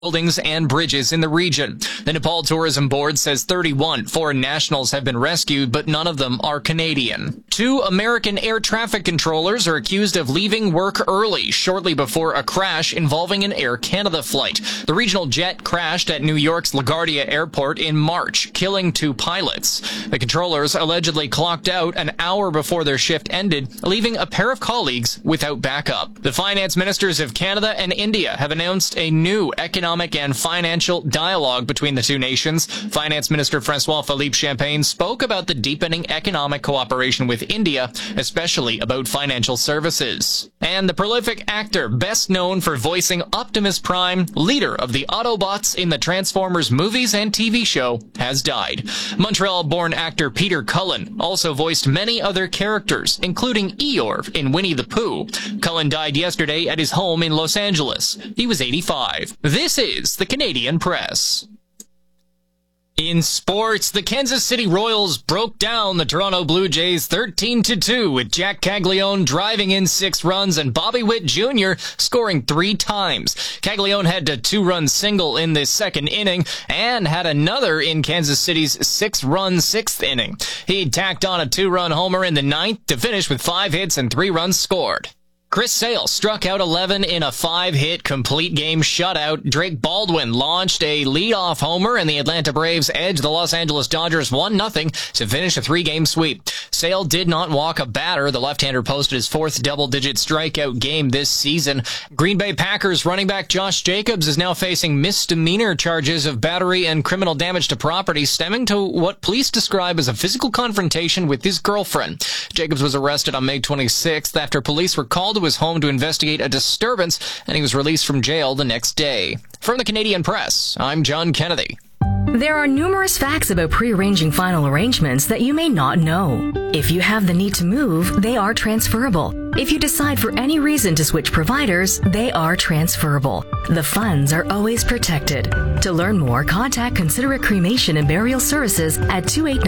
buildings and bridges in the region. The Nepal Tourism Board says 31 foreign nationals have been rescued, but none of them are Canadian. 2 American air traffic controllers are accused of leaving work early shortly before a crash involving an Air Canada flight. The regional jet crashed at New York's LaGuardia Airport in March, killing 2 pilots. The controllers allegedly clocked out an hour before their shift ended, leaving a pair of colleagues without backup. The finance ministers of Canada and India have announced a new economic and financial dialogue between the two nations. Finance Minister François Philippe Champagne spoke about the deepening economic cooperation with India, especially about financial services. And the prolific actor, best known for voicing Optimus Prime, leader of the Autobots in the Transformers movies and TV show, has died. Montreal-born actor Peter Cullen also voiced many other characters, including Eeyore in Winnie the Pooh. Cullen died yesterday at his home in Los Angeles. He was 85. This is the Canadian Press. In sports, the Kansas City Royals broke down the Toronto Blue Jays 13-2 with Jack Caglione driving in 6 runs and Bobby Witt Jr. scoring 3 times. Caglione had a 2-run single in the second inning and had another in Kansas City's 6-run 6th inning. He tacked on a 2-run homer in the 9th to finish with 5 hits and 3 runs scored. Chris Sale struck out 11 in a 5-hit complete game shutout. Drake Baldwin launched a leadoff homer, and the Atlanta Braves edged the Los Angeles Dodgers 1-0 to finish a 3-game sweep. Sale did not walk a batter. The left-hander posted his 4th double-digit strikeout game this season. Green Bay Packers running back Josh Jacobs is now facing misdemeanor charges of battery and criminal damage to property stemming to what police describe as a physical confrontation with his girlfriend. Jacobs was arrested on May 26th after police were called to his home to investigate a disturbance, and he was released from jail the next day. From the Canadian Press, I'm John Kennedy. There are numerous facts about pre-arranging final arrangements that you may not know. If you have the need to move, they are transferable. If you decide for any reason to switch providers, they are transferable. The funds are always protected. To learn more, contact Considerate Cremation and Burial Services at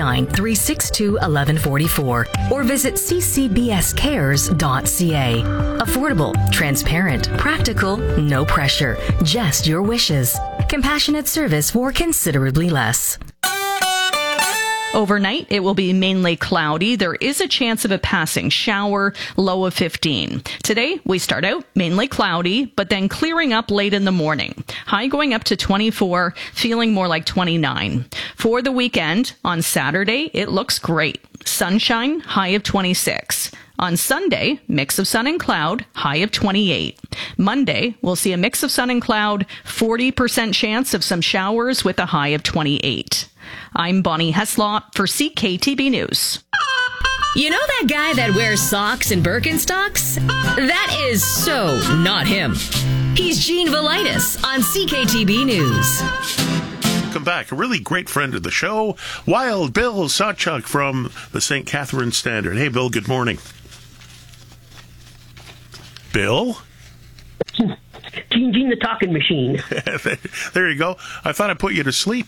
289-362-1144 or visit ccbscares.ca. Affordable, transparent, practical, no pressure, just your wishes. Compassionate service for considerably less. Overnight, it will be mainly cloudy. There is a chance of a passing shower, low of 15. Today, we start out mainly cloudy, but then clearing up late in the morning. High going up to 24, feeling more like 29. For the weekend, on Saturday, it looks great. Sunshine, high of 26. On Sunday, mix of sun and cloud, high of 28. Monday, we'll see a mix of sun and cloud, 40% chance of some showers with a high of 28. I'm Bonnie Heslop for CKTB News. You know that guy that wears socks and Birkenstocks? That is so not him. He's Gene Velitis on CKTB News. Welcome back. A really great friend of the show, Wild Bill Sawchuk from the St. Catharines Standard. Hey, Bill, good morning. Bill? Gene the talking machine. There you go. I thought I put you to sleep.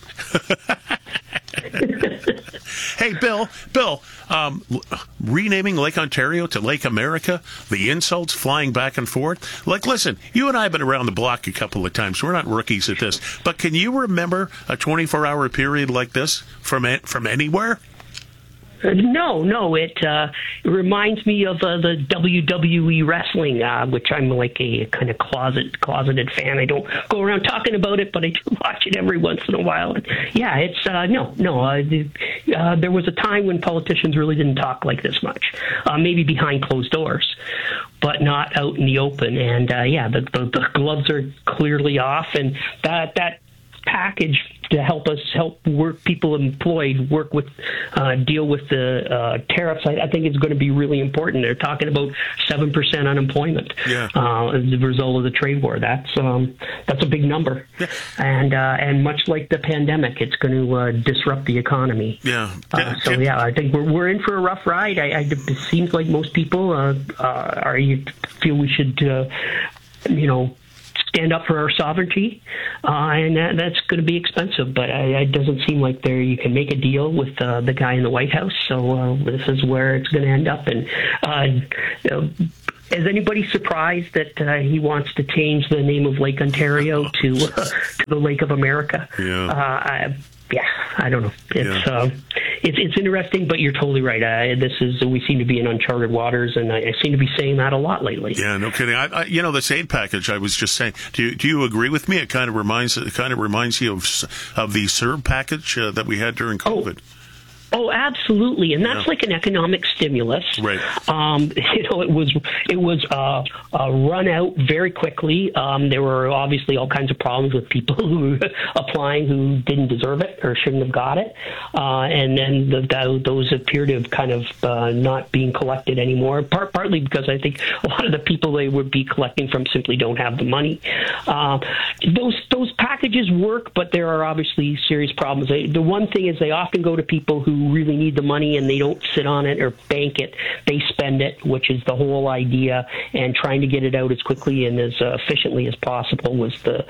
Hey, Bill, renaming Lake Ontario to Lake America, the insults flying back and forth. Like, listen, you and I have been around the block a couple of times. We're not rookies at this. But can you remember a 24-hour period like this from anywhere? No. It reminds me of the WWE wrestling, which I'm like a kind of closeted fan. I don't go around talking about it, but I do watch it every once in a while. And yeah, it's there was a time when politicians really didn't talk like this much, maybe behind closed doors, but not out in the open. And the gloves are clearly off, and that package to help people employed deal with the tariffs, I think it's going to be really important. They're talking about 7% unemployment as a result of the trade war. That's a big number, and much like the pandemic, it's going to disrupt the economy. I think we're in for a rough ride. It seems like most people feel we should stand up for our sovereignty, and that's going to be expensive. But it doesn't seem like you can make a deal with the guy in the White House. So this is where it's going to end up. And is anybody surprised that he wants to change the name of Lake Ontario to the Lake of America? I don't know. It's interesting, but you're totally right. We seem to be in uncharted waters, and I seem to be saying that a lot lately. Yeah, no kidding. This aid package, I was just saying. Do you agree with me? It kind of reminds you of the CERB package that we had during COVID. Oh, absolutely, and that's like an economic stimulus. Right. It was run out very quickly. There were obviously all kinds of problems with people who were applying who didn't deserve it or shouldn't have got it, and then those appear to have kind of not being collected anymore. Partly because I think a lot of the people they would be collecting from simply don't have the money. Those packages work, but there are obviously serious problems. The one thing is they often go to people who really need the money, and they don't sit on it or bank it. They spend it, which is the whole idea, and trying to get it out as quickly and as efficiently as possible was the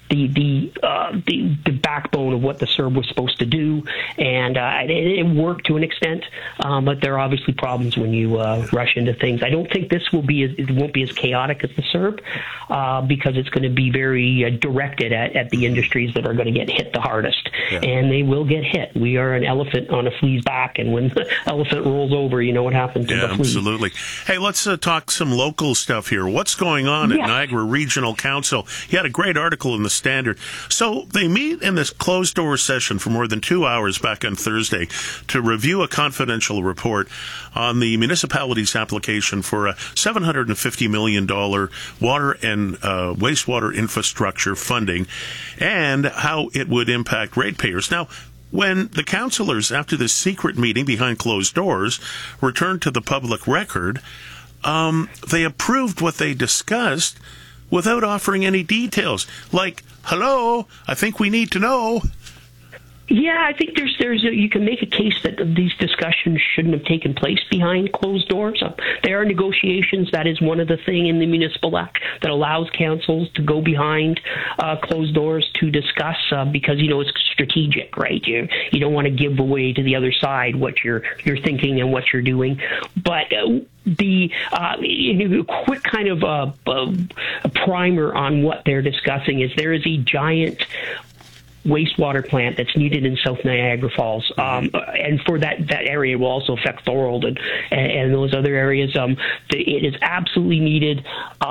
backbone of what the CERB was supposed to do, and it worked to an extent, but there are obviously problems when you rush into things. I don't think this won't be as chaotic as the CERB, because it's going to be very directed at the industries that are going to get hit the hardest, and they will get hit. We are an elephant on a flea's back, and when the elephant rolls over, you know what happens to the flea. Absolutely. Hey, let's talk some local stuff here. What's going on at Niagara Regional Council? You had a great article in the Standard. So they meet in this closed-door session for more than 2 hours back on Thursday to review a confidential report on the municipality's application for a $750 million water and wastewater infrastructure funding and how it would impact ratepayers. Now, when the councillors, after this secret meeting behind closed doors, returned to the public record, they approved what they discussed without offering any details. Like, hello, I think we need to know. Yeah, I think you can make a case that these discussions shouldn't have taken place behind closed doors. There are negotiations. That is one of the things in the Municipal Act that allows councils to go behind closed doors to discuss, because it's strategic, right? You don't want to give away to the other side what you're thinking and what you're doing, but. The quick kind of a primer on what they're discussing is there is a giant wastewater plant that's needed in South Niagara Falls, and for that area will also affect Thorold and those other areas. It is absolutely needed,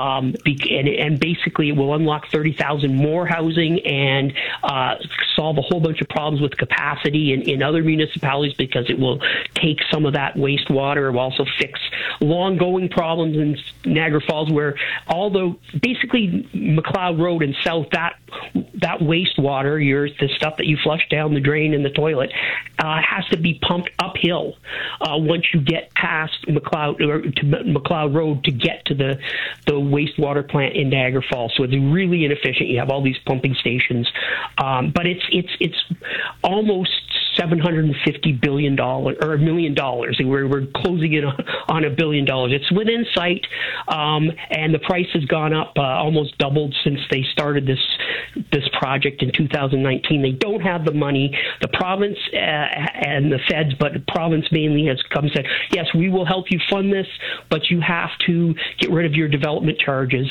and basically it will unlock 30,000 more housing and solve a whole bunch of problems with capacity in other municipalities, because it will take some of that wastewater. It will also fix long-going problems in Niagara Falls, where although basically McLeod Road and south, that wastewater, the stuff that you flush down the drain in the toilet, has to be pumped uphill once you get past McLeod Road to get to the wastewater plant in Niagara Falls. So it's really inefficient. You have all these pumping stations, but it's almost $750 billion or $1 million. We're closing in on $1 billion. It's within sight, and the price has gone up, almost doubled since they started this project in 2019. They don't have the money. The province and the feds, but the province mainly has come and said, yes, we will help you fund this, but you have to get rid of your development charges,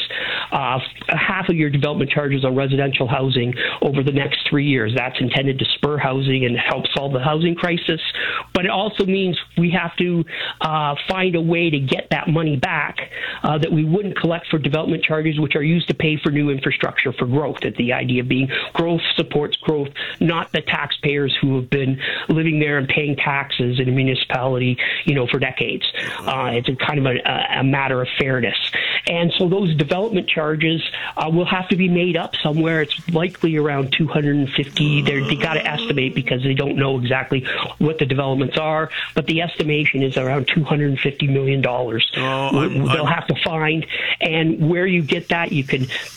half of your development charges on residential housing over the next 3 years. That's intended to spur housing and help solve the housing crisis, but it also means we have to find a way to get that money back that we wouldn't collect for development charges, which are used to pay for new infrastructure for growth. That the idea being growth supports growth, not the taxpayers who have been living there and paying taxes in a municipality, for decades. It's a kind of a matter of fairness. And so those development charges will have to be made up somewhere. It's likely around 250. They got to estimate because they don't know exactly what the developments are, but the estimation is around $250 million. They'll have to find, and where you get that, we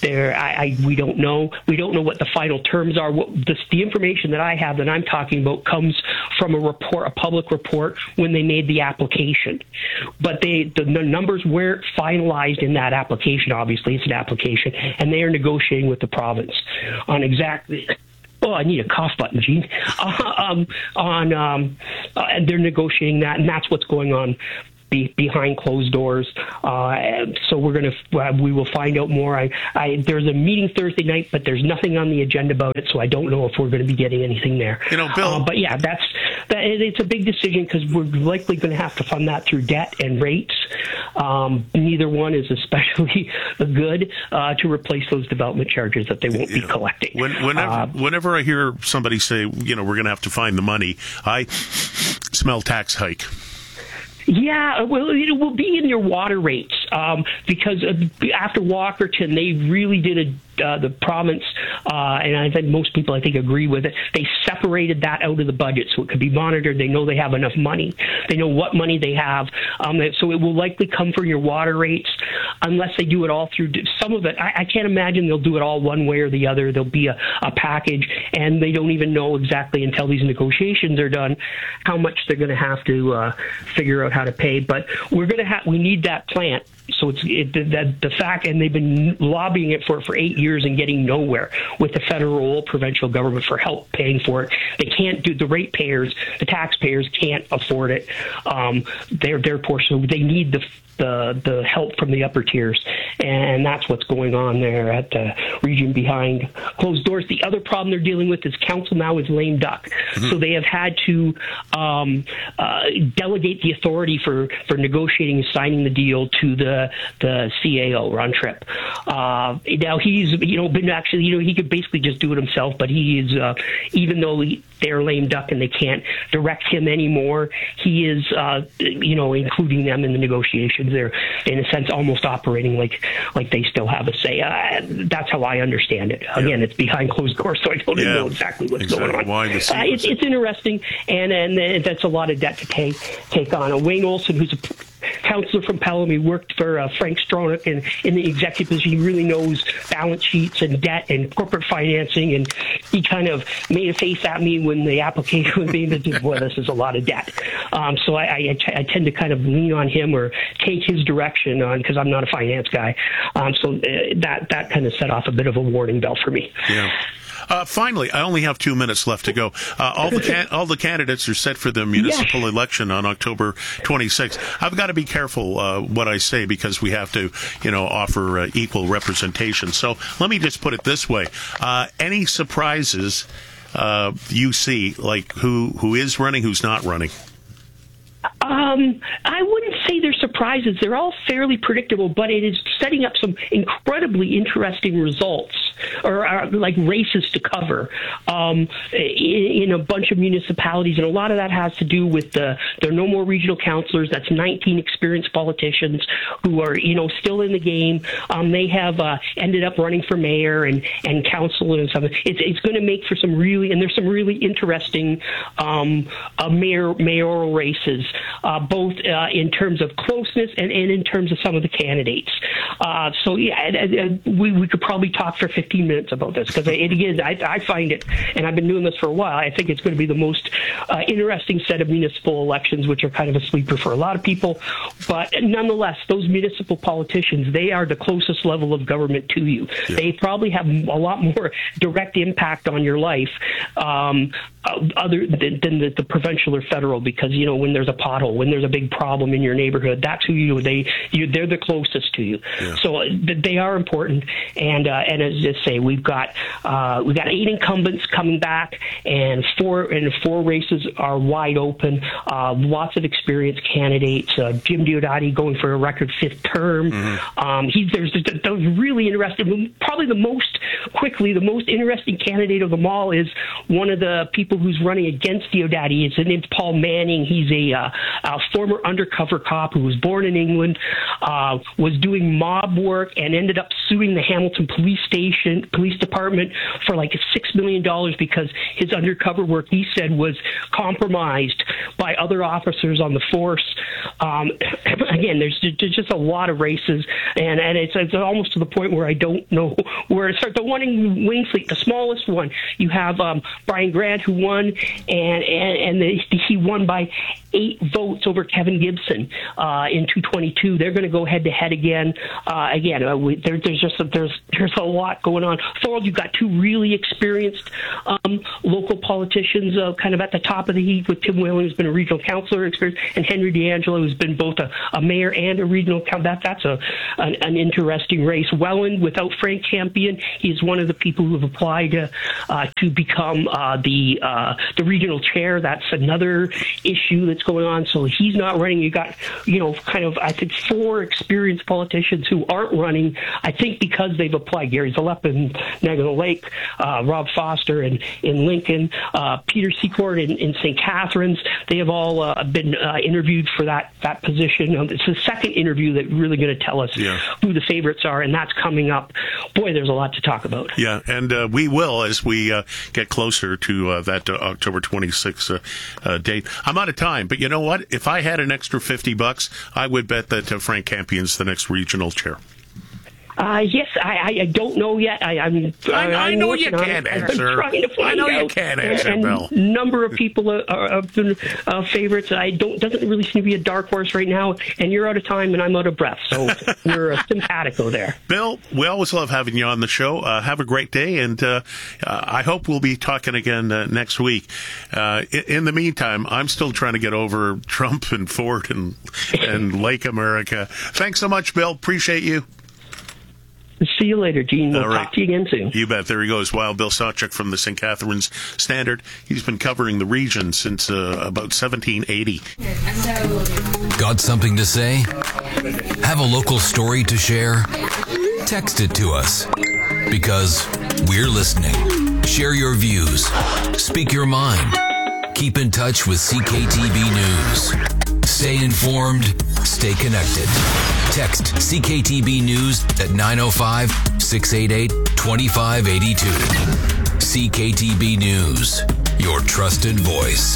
don't know. We don't know what the final terms are. The information that I have that I'm talking about comes from a public report when they made the application. But the numbers weren't finalized in that application. Obviously, it's an application, and they are negotiating with the province on exactly. Oh, I need a cough button, Gene. And they're negotiating that, and that's what's going on behind closed doors. So we will find out more. There's a meeting Thursday night, but there's nothing on the agenda about it, so I don't know if we're going to be getting anything there. Bill. But yeah, it's a big decision because we're likely going to have to fund that through debt and rates. Neither one is especially good to replace those development charges that they won't be collecting. Whenever I hear somebody say, we're going to have to find the money, I smell tax hike. Yeah, well, it will be in your water rates because after Walkerton, they really did the province, and I think most people, agree with it. They separated that out of the budget so it could be monitored. They know they have enough money. They know what money they have. So it will likely come from your water rates unless they do it all through some of it. I can't imagine they'll do it all one way or the other. There'll be a package, and they don't even know exactly until these negotiations are done how much they're going to have to figure out how to pay. But we need that plant. So the fact, and they've been lobbying it for 8 years and getting nowhere with the federal or provincial government for help paying for it. They can't do the ratepayers, the taxpayers can't afford it. They're poor, so they need the help from the upper tiers, and that's what's going on there at the region behind closed doors. The other problem they're dealing with is council now is lame duck, so they have had to delegate the authority for negotiating and signing the deal to the CAO, Ron Tripp. Now he's been actually he could basically just do it himself, but he is even though they're lame duck and they can't direct him anymore, he is including them in the negotiations. They're in a sense almost operating like they still have a say. That's how I understand it. Again, it's behind closed doors, so I don't even know exactly what's going on. It's interesting, and that's a lot of debt to take on. Wayne Olson, who's a councillor from Pelham, he worked for Frank Stronach in the executive position. He really knows balance sheets and debt and corporate financing, and he kind of made a face at me when the application was being done. Boy, this is a lot of debt. So I tend to kind of lean on him or take his direction on, because I'm not a finance guy. So that kind of set off a bit of a warning bell for me. Yeah. Finally, I only have 2 minutes left to go. All the candidates are set for the municipal election on October 26th. I've got to be careful what I say because we have to, offer equal representation. So let me just put it this way: any surprises you see, like who is running, who's not running? I wouldn't say they're surprises. They're all fairly predictable, but it is setting up some incredibly interesting results or like races to cover in a bunch of municipalities. And a lot of that has to do with there are no more regional councillors. That's 19 experienced politicians who are, still in the game. They have ended up running for mayor and council and stuff. It's going to make for there's some really interesting mayoral races, both in terms of closeness and in terms of some of the candidates. We could probably talk for 15 minutes about this because I find it, and I've been doing this for a while, I think it's going to be the most interesting set of municipal elections, which are kind of a sleeper for a lot of people. But nonetheless, those municipal politicians, they are the closest level of government to you. Yeah. They probably have a lot more direct impact on your life other than the provincial or federal, because, when there's a pothole, when there's a big problem in your neighborhood, that's who they're the closest to you. Yeah. So they are important. And as I say, we've got 8 incumbents coming back, and four races are wide open. Lots of experienced candidates. Jim Diodati going for a record 5th term. Mm-hmm. There's really interesting. Probably the most interesting candidate of them all is one of the people who's running against Diodati. His name's Paul Manning. He's a former undercover cop who was born in England, was doing mob work, and ended up suing the Hamilton Police Department for like $6 million because his undercover work, he said, was compromised by other officers on the force. Again, there's just a lot of races, and it's almost to the point where I don't know where to start. The one in Wainfleet, the smallest one, you have Brian Grant, who won, and he won by 8 votes over Kevin Gibson in 222. They're going to go head-to-head again. There's a lot going on. Thorold, you've got 2 really experienced local politicians kind of at the top of the heap, with Tim Whalen, who's been a regional councillor experience, and Henry D'Angelo, who's been both a mayor and a regional councillor. That's an interesting race. Welland, without Frank Campion, he's one of the people who have applied to become the regional chair. That's another issue that's going on. So he's not running. You got, kind of, I think, 4 experienced politicians who aren't running, I think, because they've applied. Gary Zalepp in Niagara Lake, Rob Foster in Lincoln, Peter Secord in St. Catharines. They have all been interviewed for that position. It's the second interview that really going to tell us who the favorites are, and that's coming up. Boy, there's a lot to talk about. Yeah, and we will as we get closer to that October 26th date. I'm out of time, but you know what? If I had an extra $50, I would bet that Frank Campion's the next regional chair. Yes, I don't know yet. I know you can't answer. I know you can't answer, Bill. A number of people have been favorites. Doesn't really seem to be a dark horse right now, and you're out of time and I'm out of breath, so we're simpatico there. Bill, we always love having you on the show. Have a great day, and I hope we'll be talking again next week. In the meantime, I'm still trying to get over Trump and Ford and Lake America. Thanks so much, Bill. Appreciate you. See you later, Gene. We'll talk to you again soon. You bet. There he goes. Wild Bill Sawchuk from the St. Catharines Standard. He's been covering the region since about 1780. Got something to say? Have a local story to share? Text it to us, because we're listening. Share your views. Speak your mind. Keep in touch with CKTB News. Stay informed. Stay connected. Text CKTB News at 905-688-2582. CKTB News, your trusted voice.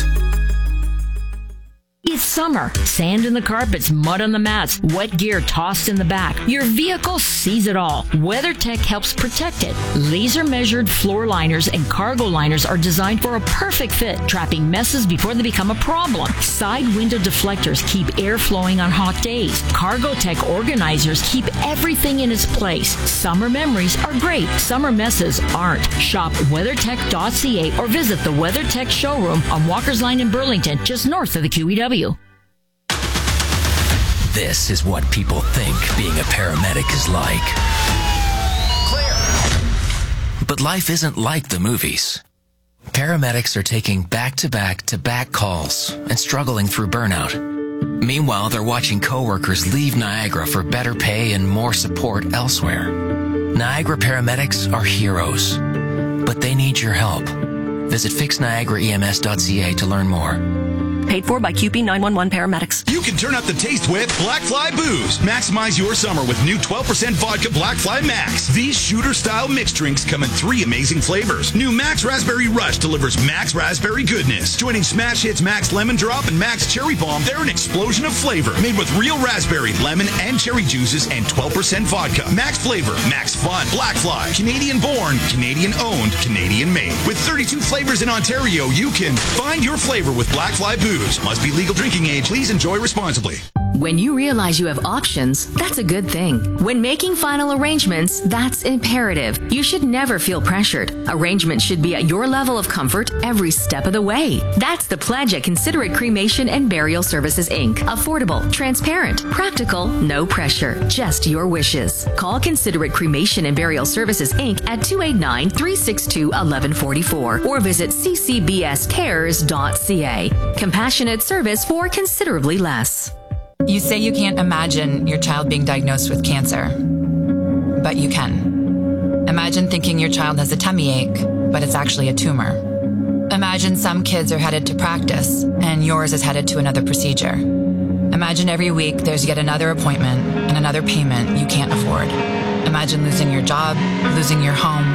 It's summer. Sand in the carpets, mud on the mats, wet gear tossed in the back. Your vehicle sees it all. WeatherTech helps protect it. Laser-measured floor liners and cargo liners are designed for a perfect fit, trapping messes before they become a problem. Side window deflectors keep air flowing on hot days. CargoTech organizers keep everything in its place. Summer memories are great. Summer messes aren't. Shop WeatherTech.ca or visit the WeatherTech showroom on Walker's Line in Burlington, just north of the QEW. This is what people think being a paramedic is like. Clear. But life isn't like the movies. Paramedics are taking back-to-back-to-back calls and struggling through burnout. Meanwhile, they're watching coworkers leave Niagara for better pay and more support elsewhere. Niagara paramedics are heroes, but they need your help. Visit fixniagaraems.ca to learn more. Paid for by QP 911 paramedics. You can turn up the taste with Black Fly Booze. Maximize your summer with new 12% vodka Black Fly Max. These shooter-style mixed drinks come in 3 amazing flavors. New Max Raspberry Rush delivers Max Raspberry goodness. Joining Smash Hits Max Lemon Drop and Max Cherry Bomb, they're an explosion of flavor. Made with real raspberry, lemon, and cherry juices and 12% vodka. Max flavor, Max fun. Black Fly. Canadian born, Canadian owned, Canadian made. With 32 flavors in Ontario, you can find your flavor with Black Fly Booze. Must be legal drinking age. Please enjoy responsibly. When you realize you have options, that's a good thing. When making final arrangements, that's imperative. You should never feel pressured. Arrangements should be at your level of comfort every step of the way. That's the pledge at Considerate Cremation and Burial Services, Inc. Affordable, transparent, practical, no pressure, just your wishes. Call Considerate Cremation and Burial Services, Inc. at 289-362-1144 or visit ccbscares.ca. Compassionate service for considerably less. You say you can't imagine your child being diagnosed with cancer, but you can. Imagine thinking your child has a tummy ache, but it's actually a tumor. Imagine some kids are headed to practice, and yours is headed to another procedure. Imagine every week there's yet another appointment and another payment you can't afford. Imagine losing your job, losing your home,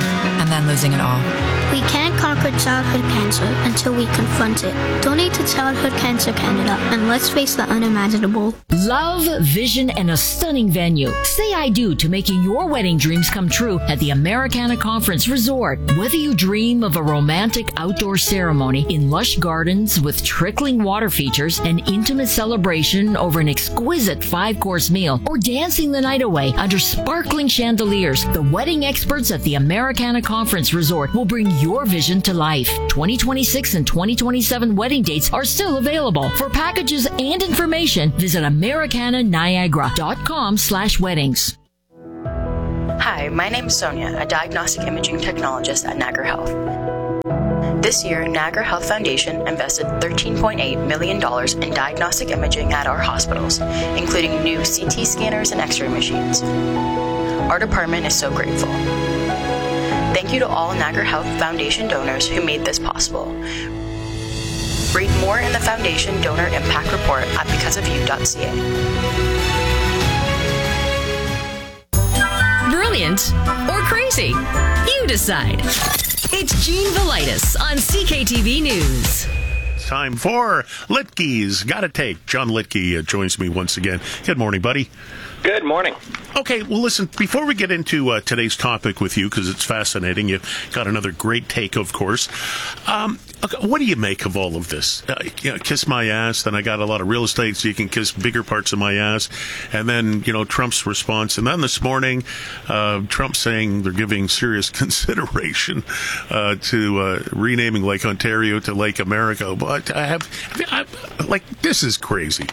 and then losing it all. We can't conquer childhood cancer until we confront it. Donate to Childhood Cancer Canada, and let's face the unimaginable. Love, vision, and a stunning venue. Say I do to making your wedding dreams come true at the Americana Conference Resort. Whether you dream of a romantic outdoor ceremony in lush gardens with trickling water features, an intimate celebration over an exquisite 5-course meal, or dancing the night away under sparkling chandeliers, the wedding experts at the Americana Conference Resort will bring your vision to life. 2026 and 2027 wedding dates are still available. For packages and information, visit americananiagara.com/weddings. Hi, my name is Sonia, a diagnostic imaging technologist at Niagara Health. This year, Niagara Health Foundation invested $13.8 million in diagnostic imaging at our hospitals, including new CT scanners and X-ray machines. Our department is so grateful. Thank you to all Niagara Health Foundation donors who made this possible. Read more in the Foundation Donor Impact Report at becauseofyou.ca. Brilliant or crazy? You decide. It's Gene Velitis on CKTV News. Time for Litke's Gotta Take. John Litke joins me once again. Good morning, buddy. Good morning. Okay, well, listen, before we get into today's topic with you, because it's fascinating, you've got another great take, of course. What do you make of all of this? Kiss my ass, then I got a lot of real estate, so you can kiss bigger parts of my ass. And then, Trump's response. And then this morning, Trump saying they're giving serious consideration to renaming Lake Ontario to Lake America. But this is crazy.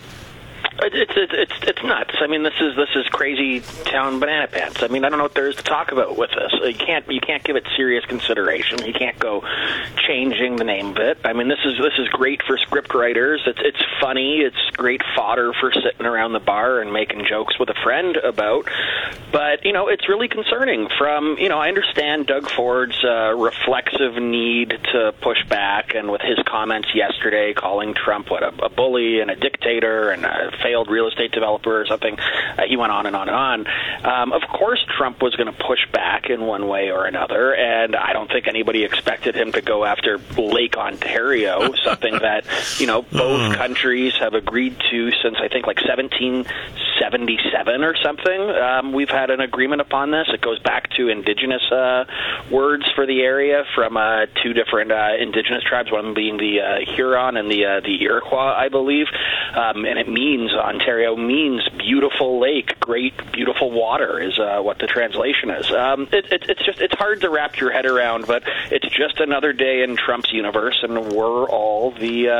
It's nuts. I mean, this is crazy town banana pants. I mean, I don't know what there is to talk about with this. You can't give it serious consideration. You can't go changing the name of it. I mean, this is great for script writers. It's funny. It's great fodder for sitting around the bar and making jokes with a friend about. But it's really concerning. I understand Doug Ford's reflexive need to push back, and with his comments yesterday calling Trump a bully and a dictator and a failed real estate developer or something. He went on and on and on. Of course, Trump was going to push back in one way or another, and I don't think anybody expected him to go after Lake Ontario, something that both countries have agreed to since I think like 1777 or something. We've had an agreement upon this. It goes back to indigenous words for the area from two different indigenous tribes, one of them being the Huron and the Iroquois, I believe, and it means Ontario means beautiful lake, great beautiful water is what the translation is. It's hard to wrap your head around, but it's just another day in Trump's universe, and we're all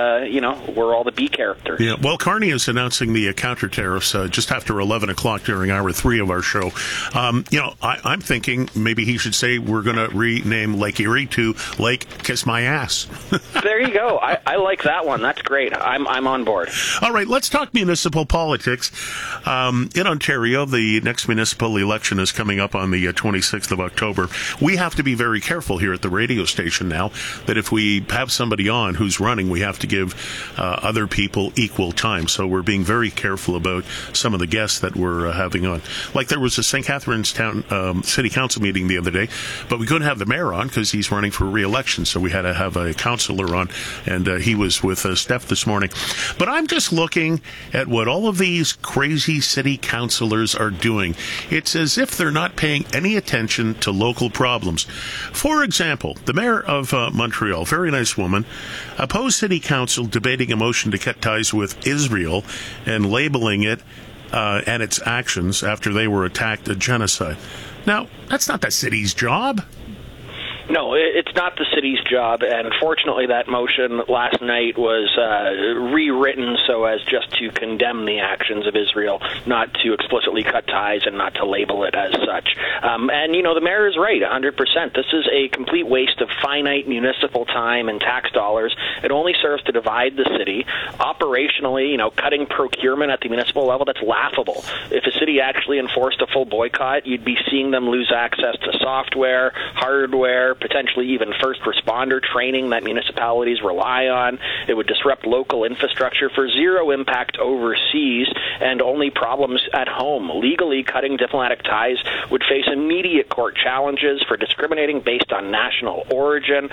the B characters. Yeah. Well, Carney is announcing the counter tariffs just after 11 o'clock during hour 3 of our show. I'm thinking maybe he should say we're going to rename Lake Erie to Lake Kiss My Ass. There you go. I like that one. That's great. I'm on board. All right, let's talk municipal politics. In Ontario, the next municipal election is coming up on the 26th of October. We have to be very careful here at the radio station now that if we have somebody on who's running, we have to give other people equal time. So we're being very careful about some of the guests that we're having on. Like there was a St. Catharines Town City Council meeting the other day, but we couldn't have the mayor on because he's running for re-election. So we had to have a councillor on, and he was with Steph this morning. But I'm just looking at what all of these crazy city councillors are doing. It's as if they're not paying any attention to local problems. For example, the mayor of Montreal, very nice woman, opposed city council debating a motion to cut ties with Israel and labeling it and its actions after they were attacked a genocide. Now, that's not the city's job. No, it's not the city's job, and unfortunately that motion last night was rewritten so as just to condemn the actions of Israel, not to explicitly cut ties and not to label it as such. And, the mayor is right, 100%. This is a complete waste of finite municipal time and tax dollars. It only serves to divide the city. Operationally, cutting procurement at the municipal level, that's laughable. If a city actually enforced a full boycott, you'd be seeing them lose access to software, hardware, potentially even first responder training that municipalities rely on. It would disrupt local infrastructure for zero impact overseas and only problems at home. Legally, cutting diplomatic ties would face immediate court challenges for discriminating based on national origin.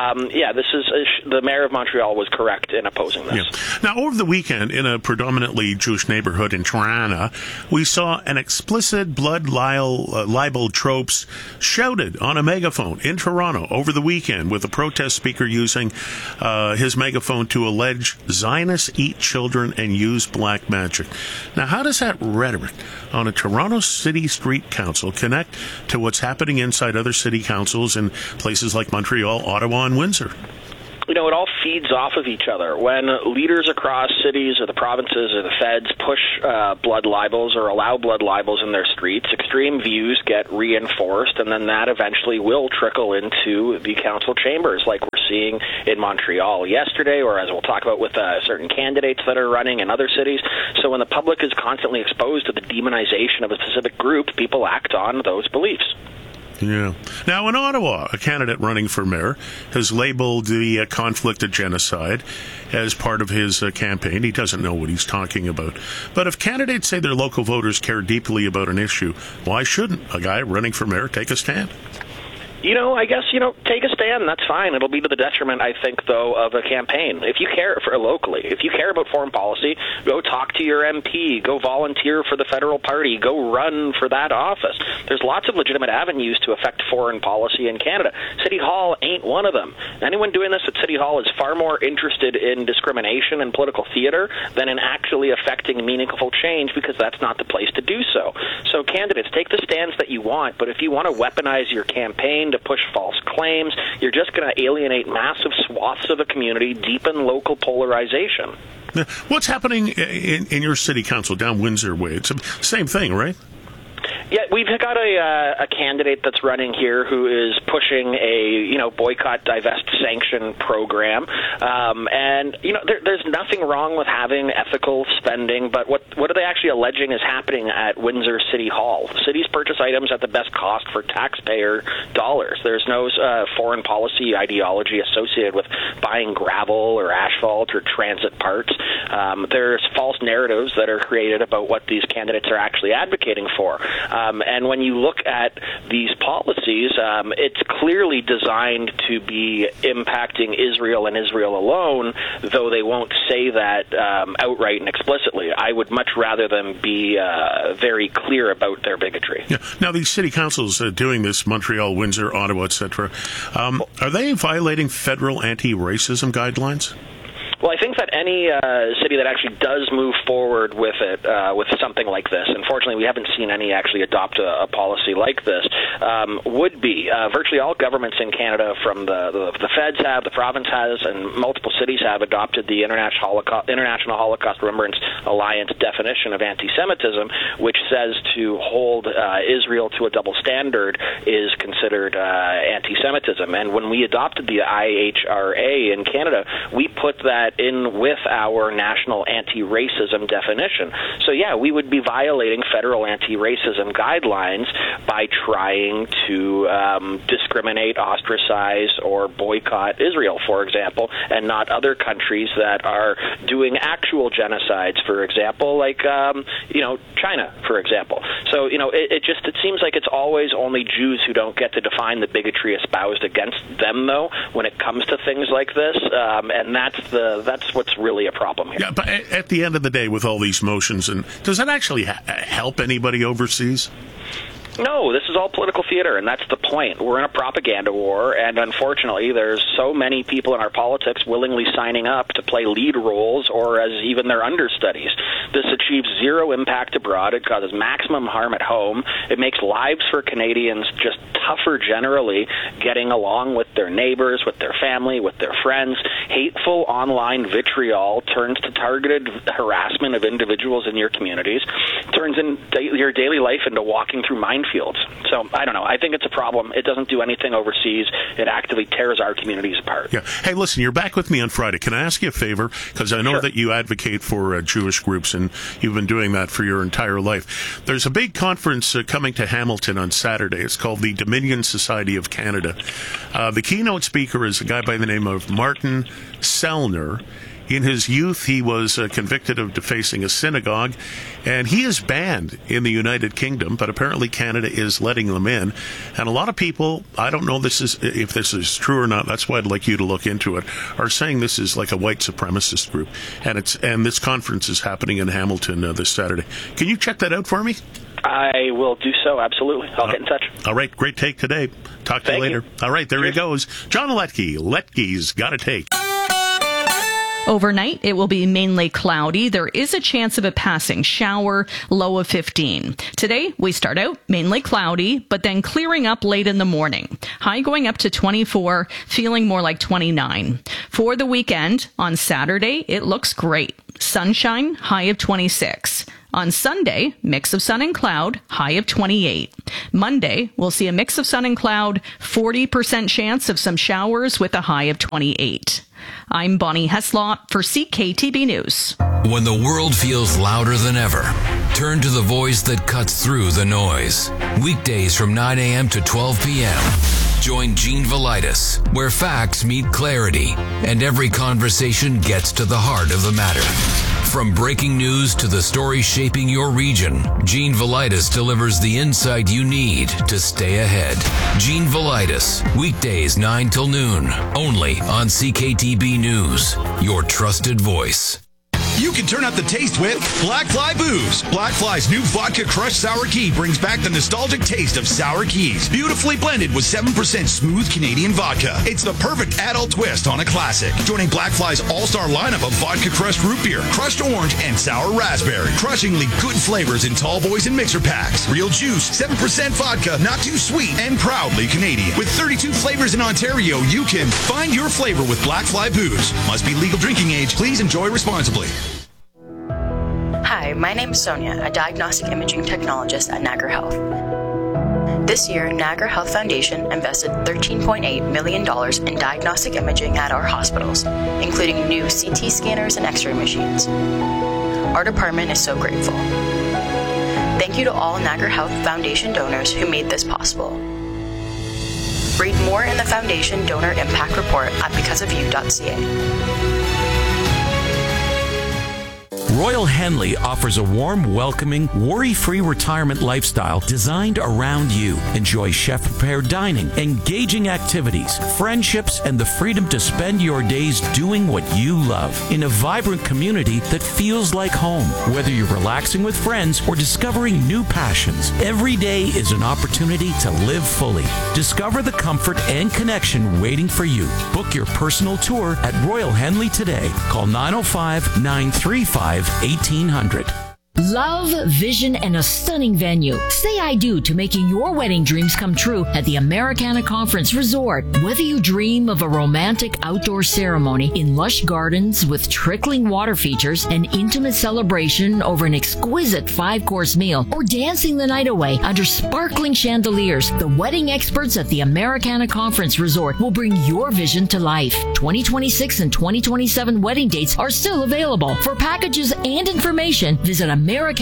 The mayor of Montreal was correct in opposing this. Yeah. Now, over the weekend, in a predominantly Jewish neighborhood in Toronto, we saw an explicit blood libel tropes shouted on a megaphone in Toronto over the weekend, with a protest speaker using his megaphone to allege Zionists eat children and use black magic. Now, how does that rhetoric on a Toronto City Street Council connect to what's happening inside other city councils in places like Montreal, Ottawa, and Windsor? It all feeds off of each other. When leaders across cities or the provinces or the feds push blood libels or allow blood libels in their streets, extreme views get reinforced, and then that eventually will trickle into the council chambers, like we're seeing in Montreal yesterday, or as we'll talk about with certain candidates that are running in other cities. So when the public is constantly exposed to the demonization of a specific group, people act on those beliefs. Yeah. Now, in Ottawa, a candidate running for mayor has labeled the conflict a genocide as part of his campaign. He doesn't know what he's talking about. But if candidates say their local voters care deeply about an issue, why shouldn't a guy running for mayor take a stand? I guess, take a stand. That's fine. It'll be to the detriment, I think, though, of a campaign. If you care for locally, if you care about foreign policy, go talk to your MP, go volunteer for the federal party, go run for that office. There's lots of legitimate avenues to affect foreign policy in Canada. City Hall ain't one of them. Anyone doing this at City Hall is far more interested in discrimination and political theater than in actually affecting meaningful change, because that's not the place to do so. So candidates, take the stands that you want, but if you want to weaponize your campaign to push false claims, you're just going to alienate massive swaths of the community, deepen local polarization. What's happening in your city council down Windsor way? It's the same thing, right? Yeah, we've got a candidate that's running here who is pushing a boycott, divest, sanction program, and there's nothing wrong with having ethical spending. But what are they actually alleging is happening at Windsor City Hall? Cities purchase items at the best cost for taxpayer dollars. There's no foreign policy ideology associated with buying gravel or asphalt or transit parts. There's false narratives that are created about what these candidates are actually advocating for. And when you look at these policies, it's clearly designed to be impacting Israel and Israel alone, though they won't say that outright and explicitly. I would much rather them be very clear about their bigotry. Yeah. Now, these city councils doing this, Montreal, Windsor, Ottawa, etc., are they violating federal anti-racism guidelines? Well, I think that any city that actually does move forward with it, with something like this, unfortunately we haven't seen any actually adopt a policy like this, would be. Virtually all governments in Canada, from the feds have, the province has, and multiple cities have adopted the International Holocaust Remembrance Alliance definition of anti-Semitism, which says to hold Israel to a double standard is considered anti-Semitism. And when we adopted the IHRA in Canada, we put that in with our national anti-racism definition. So yeah, we would be violating federal anti-racism guidelines by trying to discriminate, ostracize, or boycott Israel, for example, and not other countries that are doing actual genocides, for example, like China, for example. So it seems like it's always only Jews who don't get to define the bigotry espoused against them, though, when it comes to things like this, and that's what's really a problem here. Yeah, but at the end of the day, with all these motions, and does that actually help anybody overseas? No, this is all political theater, and that's the point. We're in a propaganda war, and unfortunately, there's so many people in our politics willingly signing up to play lead roles or as even their understudies. This achieves zero impact abroad. It causes maximum harm at home. It makes lives for Canadians just tougher generally, getting along with their neighbors, with their family, with their friends. Hateful online vitriol turns to targeted harassment of individuals in your communities, turns your daily life into walking through minefields. So, I don't know. I think it's a problem. It doesn't do anything overseas. It actively tears our communities apart. Yeah. Hey, listen, you're back with me on Friday. Can I ask you a favor? Because I know that you advocate for Jewish groups, and you've been doing that for your entire life. There's a big conference coming to Hamilton on Saturday. It's called the Dominion Society of Canada. The keynote speaker is a guy by the name of Martin Sellner. In his youth, he was convicted of defacing a synagogue, and he is banned in the United Kingdom, but apparently Canada is letting them in. And a lot of people, I don't know if this is true or not, that's why I'd like you to look into it, are saying this is like a white supremacist group. And this conference is happening in Hamilton this Saturday. Can you check that out for me? I will do so, absolutely. I'll get in touch. All right, great take today. Talk to you later. All right, there he goes. John Letke. Letke's Got a Take. Overnight, it will be mainly cloudy. There is a chance of a passing shower, low of 15. Today, we start out mainly cloudy, but then clearing up late in the morning. High going up to 24, feeling more like 29. For the weekend, on Saturday, it looks great. Sunshine, high of 26. On Sunday, mix of sun and cloud, high of 28. Monday, we'll see a mix of sun and cloud, 40% chance of some showers with a high of 28. I'm Bonnie Heslop for CKTB News. When the world feels louder than ever, turn to the voice that cuts through the noise. Weekdays from 9 a.m. to 12 p.m. Join Gene Velitis, where facts meet clarity and every conversation gets to the heart of the matter. From breaking news to the story shaping your region, Gene Velitis delivers the insight you need to stay ahead. Gene Velitis, weekdays 9 till noon, only on CKTB News, your trusted voice. You can turn up the taste with Black Fly Booze. Black Fly's new Vodka Crushed Sour Key brings back the nostalgic taste of sour keys. Beautifully blended with 7% smooth Canadian vodka. It's the perfect adult twist on a classic. Joining Black Fly's all-star lineup of Vodka Crushed Root Beer, Crushed Orange, and Sour Raspberry. Crushingly good flavors in tall boys and mixer packs. Real juice, 7% vodka, not too sweet, and proudly Canadian. With 32 flavors in Ontario, you can find your flavor with Black Fly Booze. Must be legal drinking age. Please enjoy responsibly. Hi, my name is Sonia, a diagnostic imaging technologist at Niagara Health. This year, Niagara Health Foundation invested $13.8 million in diagnostic imaging at our hospitals, including new CT scanners and X-ray machines. Our department is so grateful. Thank you to all Niagara Health Foundation donors who made this possible. Read more in the Foundation Donor Impact Report at becauseofyou.ca. Royal Henley offers a warm, welcoming, worry-free retirement lifestyle designed around you. Enjoy chef-prepared dining, engaging activities, friendships, and the freedom to spend your days doing what you love in a vibrant community that feels like home. Whether you're relaxing with friends or discovering new passions, every day is an opportunity to live fully. Discover the comfort and connection waiting for you. Book your personal tour at Royal Henley today. Call 905-935-1800. Love, vision, and a stunning venue. Say I do to making your wedding dreams come true at the Americana Conference Resort. Whether you dream of a romantic outdoor ceremony in lush gardens with trickling water features, an intimate celebration over an exquisite 5-course meal, or dancing the night away under sparkling chandeliers, the wedding experts at the Americana Conference Resort will bring your vision to life. 2026 and 2027 wedding dates are still available. For packages and information, visit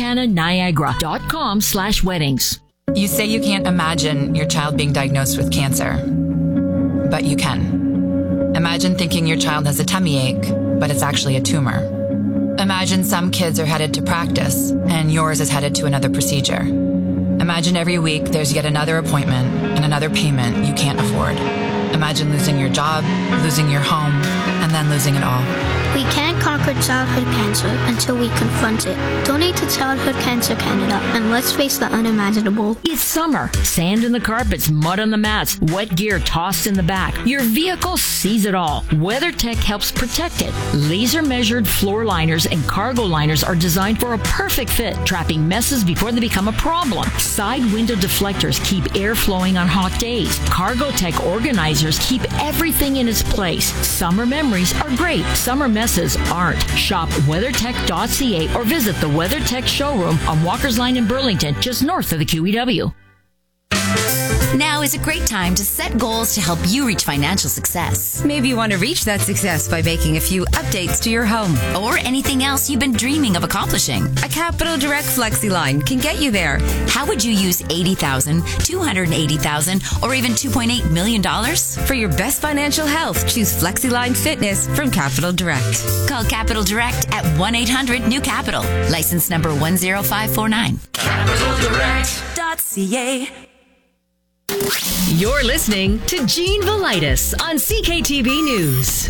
americananiagara.com/weddings. You say you can't imagine your child being diagnosed with cancer, but you can. Imagine thinking your child has a tummy ache, but it's actually a tumor. Imagine some kids are headed to practice and yours is headed to another procedure. Imagine every week there's yet another appointment and another payment you can't afford. Imagine losing your job, losing your home, and then losing it all. We can't conquer childhood cancer until we confront it. Donate to Childhood Cancer Canada and let's face the unimaginable. It's summer. Sand in the carpets, mud on the mats, wet gear tossed in the back. Your vehicle sees it all. WeatherTech helps protect it. Laser measured floor liners and cargo liners are designed for a perfect fit, trapping messes before they become a problem. Side window deflectors keep air flowing on hot days. CargoTech organizers keep everything in its place. Summer memories are great. Summer messes aren't. Shop WeatherTech.ca or visit the WeatherTech showroom on Walker's Line in Burlington, just north of the QEW. Now is a great time to set goals to help you reach financial success. Maybe you want to reach that success by making a few updates to your home. Or anything else you've been dreaming of accomplishing. A Capital Direct FlexiLine can get you there. How would you use $80,000, $280,000, or even $2.8 million? For your best financial health, choose FlexiLine Fitness from Capital Direct. Call Capital Direct at 1-800-NEW-CAPITAL. License number 10549. CapitalDirect.ca. You're listening to Gene Velitis on CKTV News.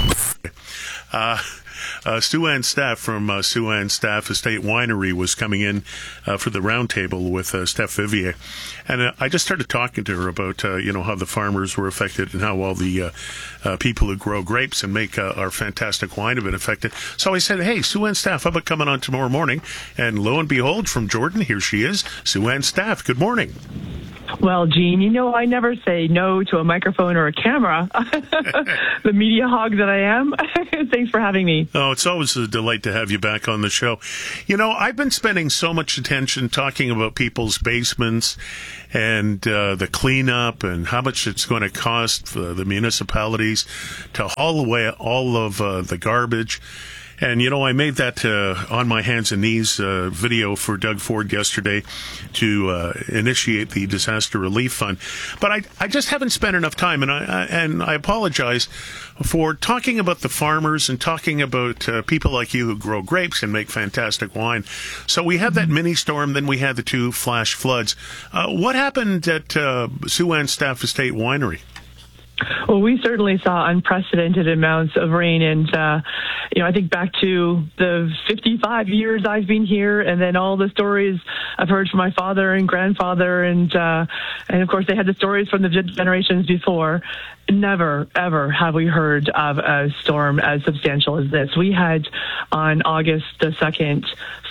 Sue-Ann Staff from Sue-Ann Staff Estate Winery was coming in for the roundtable with Steph Vivier. And I just started talking to her about, how the farmers were affected and how all the people who grow grapes and make our fantastic wine have been affected. So I said, hey, Sue-Ann Staff, how about coming on tomorrow morning? And lo and behold, from Jordan, here she is, Sue-Ann Staff. Good morning. Well, Gene, I never say no to a microphone or a camera. The media hog that I am. Thanks for having me. Oh, it's always a delight to have you back on the show. I've been spending so much attention talking about people's basements and the cleanup and how much it's going to cost for the municipalities to haul away all of the garbage. And, I made that on my hands and knees video for Doug Ford yesterday to initiate the Disaster Relief Fund. But I just haven't spent enough time, and I apologize for talking about the farmers and talking about people like you who grow grapes and make fantastic wine. So we had that mini storm, then we had the 2 flash floods. What happened at Sue-Ann Staff Estate Winery? Well, we certainly saw unprecedented amounts of rain, and I think back to the 55 years I've been here, and then all the stories I've heard from my father and grandfather, and of course they had the stories from the generations before. Never, ever have we heard of a storm as substantial as this. We had on August the 2nd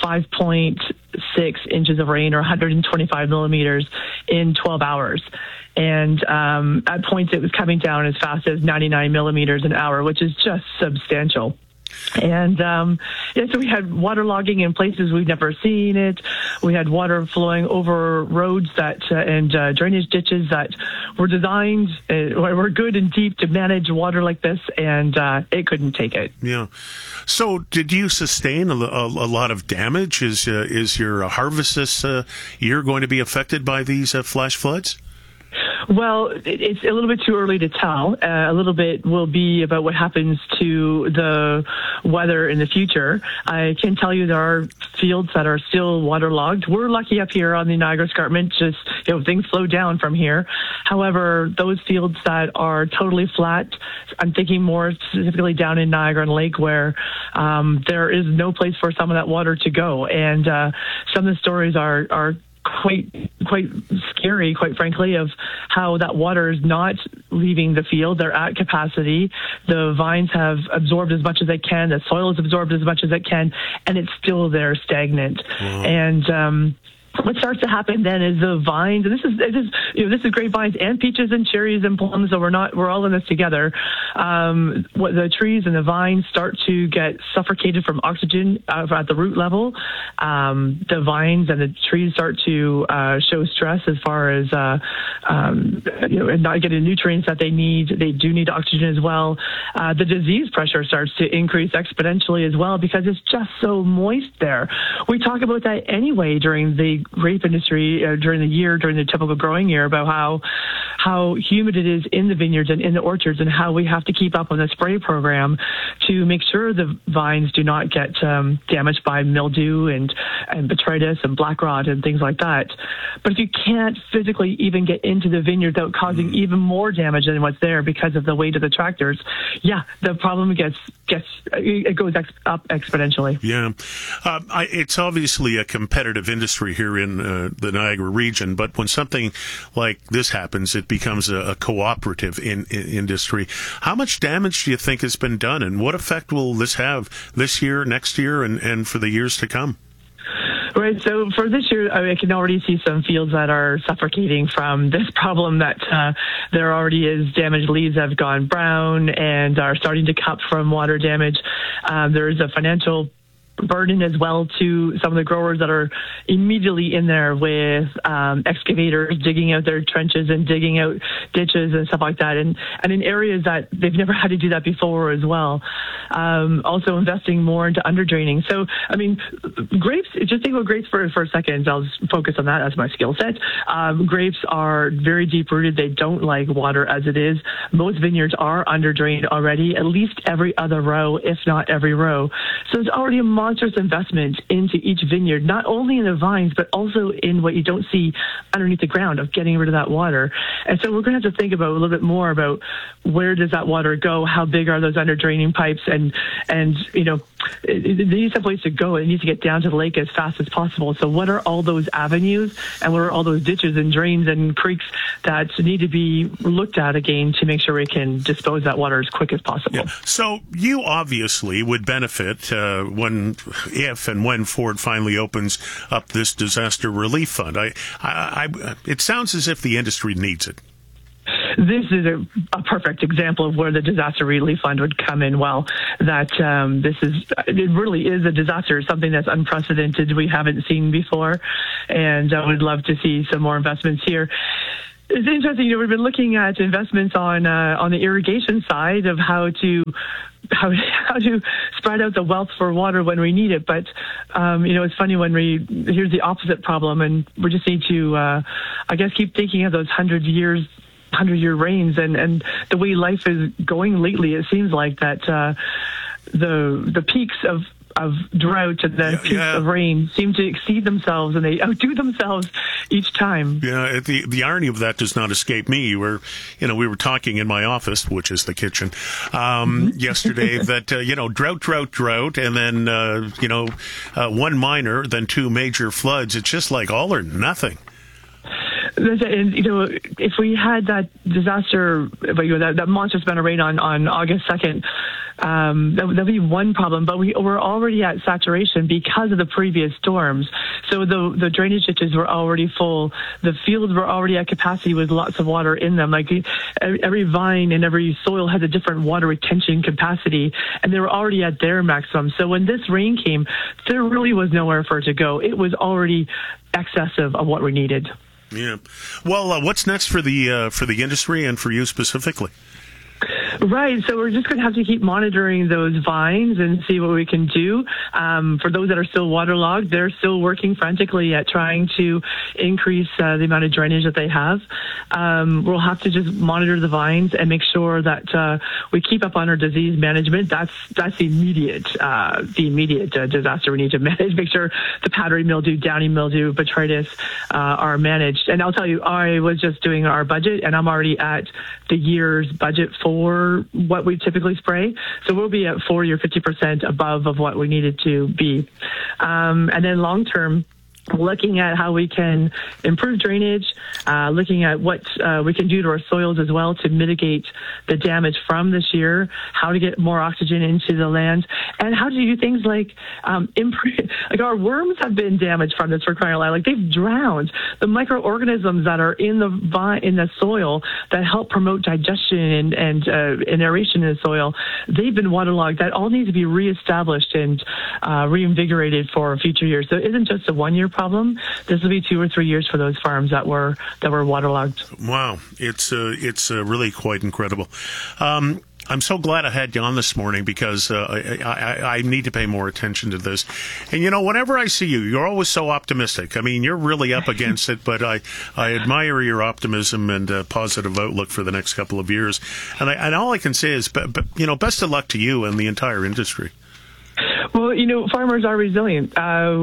5.6 inches of rain, or 125 millimeters, in 12 hours. And at points it was coming down as fast as 99 millimeters an hour, which is just substantial. And so we had waterlogging in places we've never seen it. We had water flowing over roads and drainage ditches that were designed, were good and deep to manage water like this, and it couldn't take it. Yeah. So did you sustain a lot of damage? Is your harvest this year going to be affected by these flash floods? Well, it's a little bit too early to tell. A little bit will be about what happens to the weather in the future. I can tell you there are fields that are still waterlogged. We're lucky up here on the Niagara Escarpment, just, things flow down from here. However, those fields that are totally flat, I'm thinking more specifically down in Niagara-on-Lake, where there is no place for some of that water to go. And some of the stories are quite scary, quite frankly, of how that water is not leaving the field. They're at capacity. The vines have absorbed as much as they can. The soil has absorbed as much as it can, and it's still there stagnant. Wow. And what starts to happen then is the vines, and this is grapevines and peaches and cherries and plums, so we're all in this together. The trees and the vines start to get suffocated from oxygen at the root level. The vines and the trees start to show stress as far as not getting nutrients that they need. They do need oxygen as well. The disease pressure starts to increase exponentially as well because it's just so moist there. We talk about that anyway during the grape industry during the typical growing year, about how humid it is in the vineyards and in the orchards, and how we have to keep up on the spray program to make sure the vines do not get damaged by mildew and botrytis and black rot and things like that. But if you can't physically even get into the vineyard without causing even more damage than what's there because of the weight of the tractors, the problem goes up exponentially. Yeah. It's obviously a competitive industry here in the Niagara region, but when something like this happens, it becomes a cooperative industry. How much damage do you think has been done, and what effect will this have this year, next year, and for the years to come? Right. So for this year, I can already see some fields that are suffocating from this problem, that there already is damaged leaves that have gone brown and are starting to cup from water damage. There is a financial burden as well to some of the growers that are immediately in there with excavators digging out their trenches and digging out ditches and stuff like that, and in areas that they've never had to do that before as well. Also investing more into under draining. So I mean, grapes, just think about grapes for a second. I'll just focus on that as my skill set. Grapes are very deep rooted. They don't like water as it is. Most vineyards are under drained already, at least every other row, if not every row. So there's already a monstrous investment into each vineyard, not only in the vines, but also in what you don't see underneath the ground of getting rid of that water. And so we're going to have to think about a little bit more about where does that water go? How big are those under draining pipes? And you know, it needs a place to go. It needs to get down to the lake as fast as possible. So what are all those avenues, and what are all those ditches and drains and creeks that need to be looked at again to make sure we can dispose that water as quick as possible? Yeah. So you obviously would benefit if and when Ford finally opens up this disaster relief fund. It sounds as if the industry needs it. This is a perfect example of where the disaster relief fund would come in well. That it really is a disaster, something that's unprecedented, we haven't seen before, and I would love to see some more investments here. It's interesting, you know, we've been looking at investments on the irrigation side of how to spread out the wealth for water when we need it. But, you know, it's funny when here's the opposite problem, and we just need to, I guess, keep thinking of those 100-year rains and the way life is going lately. It seems like that the peaks of drought and the peaks of rain seem to exceed themselves, and they outdo themselves each time. Yeah, the irony of that does not escape me. We were talking in my office, which is the kitchen, yesterday that, drought, and then, one minor, then two major floods. It's just like all or nothing. And, you know, if we had that disaster, that monstrous amount of rain on August 2nd, that'd be one problem. But we're already at saturation because of the previous storms. So the drainage ditches were already full. The fields were already at capacity with lots of water in them. Like every vine and every soil has a different water retention capacity, and they were already at their maximum. So when this rain came, there really was nowhere for it to go. It was already excessive of what we needed. Yeah. Well, what's next for the industry and for you specifically? Right. So we're just going to have to keep monitoring those vines and see what we can do. For those that are still waterlogged, they're still working frantically at trying to increase the amount of drainage that they have. We'll have to just monitor the vines and make sure that we keep up on our disease management. That's the immediate disaster we need to manage. Make sure the powdery mildew, downy mildew, botrytis are managed. And I'll tell you, I was just doing our budget, and I'm already at the year's budget for what we typically spray. So we'll be at 40 or 50% above of what we needed to be. And then long term, looking at how we can improve drainage, looking at what we can do to our soils as well to mitigate the damage from this year, how to get more oxygen into the land, and how to do things like like our worms have been damaged from this, for crying out loud. Like, they've drowned. The microorganisms that are in the soil that help promote digestion and aeration in the soil, they've been waterlogged. That all needs to be reestablished and reinvigorated for future years. So it isn't just a one-year problem. This will be 2 or 3 years for those farms that were waterlogged. Wow, it's really quite incredible. I'm so glad I had you on this morning because I need to pay more attention to this. And, whenever I see you, you're always so optimistic. I mean, you're really up against it, but I admire your optimism and positive outlook for the next couple of years. And all I can say is, best of luck to you and the entire industry. Well, farmers are resilient.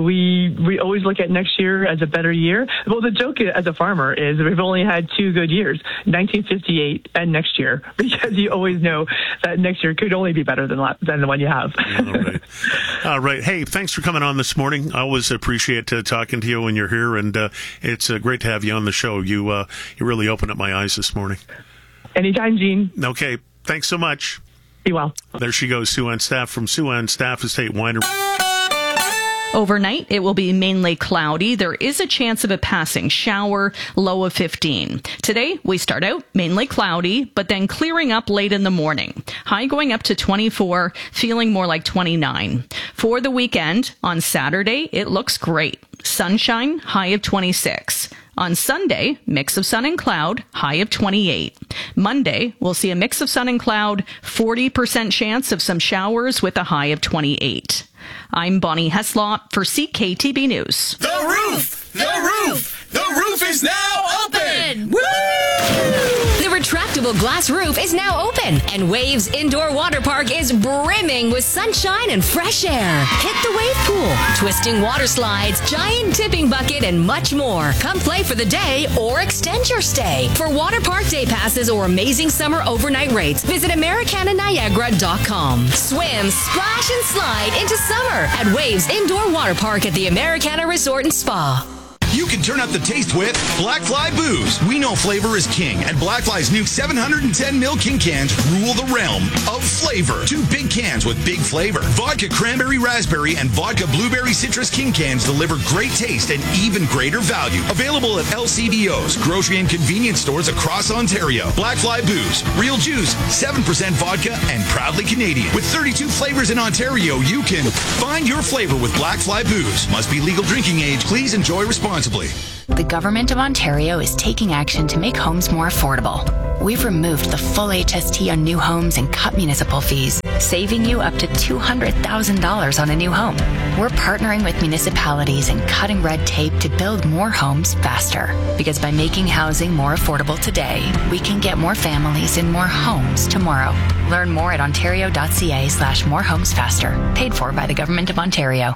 We always look at next year as a better year. Well, the joke as a farmer is we've only had 2 good years, 1958 and next year, because you always know that next year could only be better than the one you have. All right. Hey, thanks for coming on this morning. I always appreciate talking to you when you're here, and it's great to have you on the show. You really opened up my eyes this morning. Anytime, Gene. Okay. Thanks so much. Be well. There she goes, Sue Ann Staff from Sue Ann Staff Estate Winery. Overnight, it will be mainly cloudy. There is a chance of a passing shower, low of 15. Today, we start out mainly cloudy, but then clearing up late in the morning. High going up to 24, feeling more like 29. For the weekend, on Saturday, it looks great. Sunshine, high of 26. On Sunday, mix of sun and cloud, high of 28. Monday, we'll see a mix of sun and cloud, 40% chance of some showers with a high of 28. I'm Bonnie Heslop for CKTB News. The roof! The roof! The roof is now open! Woo! The retractable glass roof is now open, and Waves Indoor Water Park is brimming with sunshine and fresh air. Hit the wave pool, twisting water slides, giant tipping bucket, and much more. Come play for the day or extend your stay. For water park day passes or amazing summer overnight rates, visit AmericanaNiagara.com. Swim, splash, and slide into summer at Waves Indoor Water Park at the Americana Resort and Spa. You can turn up the taste with Black Fly Booze. We know flavor is king, and Black Fly's new 710ml King cans rule the realm of flavor. 2 big cans with big flavor. Vodka Cranberry Raspberry and Vodka Blueberry Citrus King cans deliver great taste and even greater value. Available at LCBOs, grocery and convenience stores across Ontario. Black Fly Booze. Real juice, 7% vodka, and proudly Canadian. With 32 flavors in Ontario, you can find your flavor with Black Fly Booze. Must be legal drinking age. Please enjoy responsibly. The Government of Ontario is taking action to make homes more affordable. We've removed the full HST on new homes and cut municipal fees, saving you up to $200,000 on a new home. We're partnering with municipalities and cutting red tape to build more homes faster. Because by making housing more affordable today, we can get more families in more homes tomorrow. Learn more at ontario.ca/morehomesfaster. Paid for by the Government of Ontario.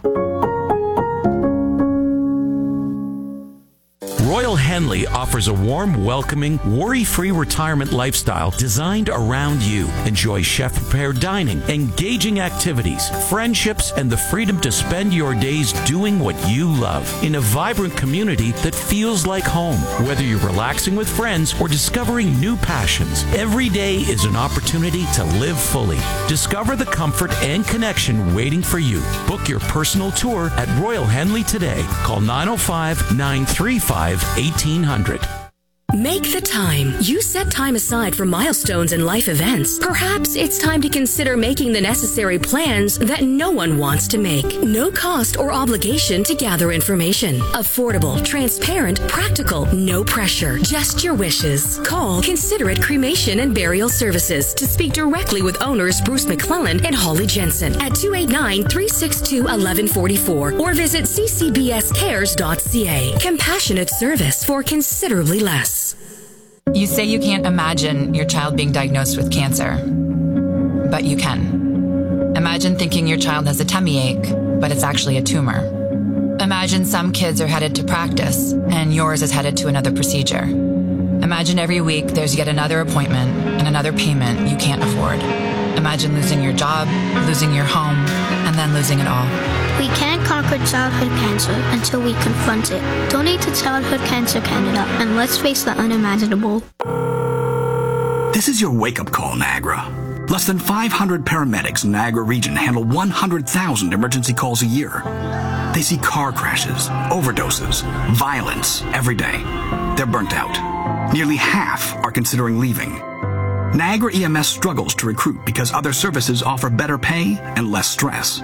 Royal Henley offers a warm, welcoming, worry-free retirement lifestyle designed around you. Enjoy chef-prepared dining, engaging activities, friendships, and the freedom to spend your days doing what you love in a vibrant community that feels like home. Whether you're relaxing with friends or discovering new passions, every day is an opportunity to live fully. Discover the comfort and connection waiting for you. Book your personal tour at Royal Henley today. Call 905-935-1800. Make the time. You set time aside for milestones and life events. Perhaps it's time to consider making the necessary plans that no one wants to make. No cost or obligation to gather information. Affordable, transparent, practical, no pressure. Just your wishes. Call Considerate Cremation and Burial Services to speak directly with owners Bruce McClellan and Holly Jensen at 289-362-1144 or visit ccbscares.ca. Compassionate service for considerably less. You say you can't imagine your child being diagnosed with cancer, but you can. Imagine thinking your child has a tummy ache, but it's actually a tumor. Imagine some kids are headed to practice, and yours is headed to another procedure. Imagine every week there's yet another appointment and another payment you can't afford. Imagine losing your job, losing your home, and then losing it all. We can't conquer childhood cancer until we confront it. Donate to Childhood Cancer Canada, and let's face the unimaginable. This is your wake-up call, Niagara. Less than 500 paramedics in the Niagara region handle 100,000 emergency calls a year. They see car crashes, overdoses, violence every day. They're burnt out. Nearly half are considering leaving. Niagara EMS struggles to recruit because other services offer better pay and less stress.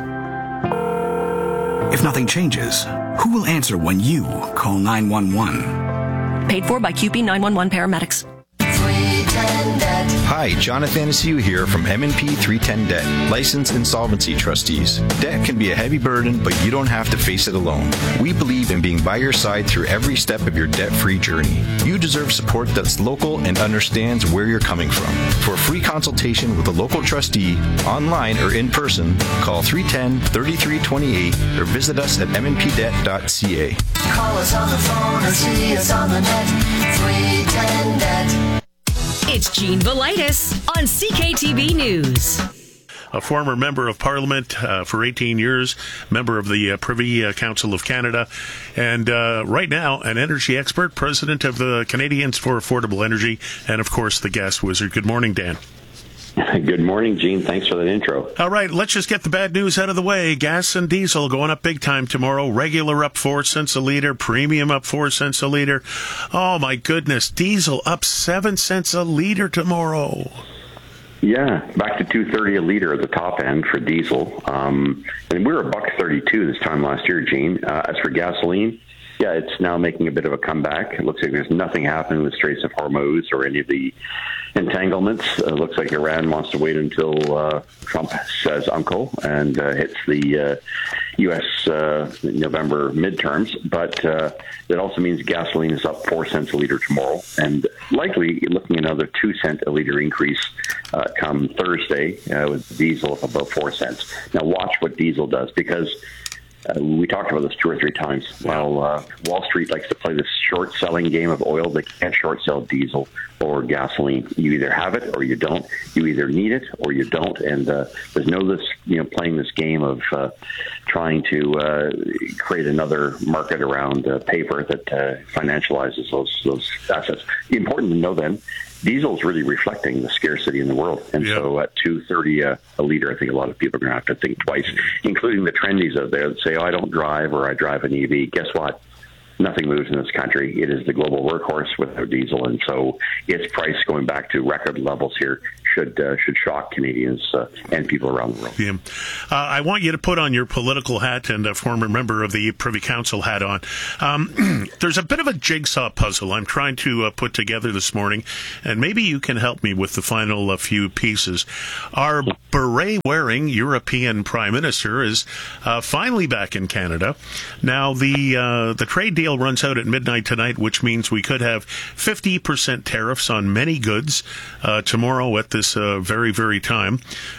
If nothing changes, who will answer when you call 911? Paid for by QP 911 paramedics. Sweet and Hi, Jonathan Asiu here from M&P 310 Debt, licensed insolvency trustees. Debt can be a heavy burden, but you don't have to face it alone. We believe in being by your side through every step of your debt-free journey. You deserve support that's local and understands where you're coming from. For a free consultation with a local trustee, online or in person, call 310-3328 or visit us at mnpdebt.ca. Call us on the phone or see us on the net. 310 Debt. It's Gene Velitis on CKTV News. A former member of Parliament for 18 years, member of the Privy Council of Canada, and right now an energy expert, president of the Canadians for Affordable Energy, and of course the gas wizard. Good morning, Dan. Good morning, Gene. Thanks for that intro. All right, let's just get the bad news out of the way. Gas and diesel going up big time tomorrow. Regular up 4 cents a liter. Premium up 4 cents a liter. Oh, my goodness. Diesel up 7 cents a liter tomorrow. Yeah, back to $2.30 a liter at the top end for diesel. And we were $1.32 this time last year, Gene. As for gasoline, yeah, it's now making a bit of a comeback. It looks like there's nothing happening with Straits of Hormuz or any of the entanglements. It looks like Iran wants to wait until Trump says uncle and hits the U.S. November midterms. But it also means gasoline is up 4 cents a liter tomorrow, and likely looking at another 2 cent a liter increase come Thursday with diesel up about 4 cents. Now watch what diesel does, because we talked about this 2 or 3 times. While Wall Street likes to play this short-selling game of oil, they can't short-sell diesel or gasoline. You either have it or you don't. You either need it or you don't. And there's no this, playing this game of trying to create another market around paper that financializes those assets. Important to know then, diesel is really reflecting the scarcity in the world. And so at $2.30 a liter, I think a lot of people are going to have to think twice, including the trendies out there that say, oh, I don't drive, or I drive an EV. Guess what? Nothing moves in this country. It is the global workhorse without diesel. And so its price going back to record levels here should shock Canadians and people around the world. Yeah. I want you to put on your political hat and a former member of the Privy Council hat on. There's a bit of a jigsaw puzzle I'm trying to put together this morning, and maybe you can help me with the final few pieces. Our beret-wearing European Prime Minister is finally back in Canada. Now, the trade deal runs out at midnight tonight, which means we could have 50% tariffs on many goods tomorrow at this very, very time.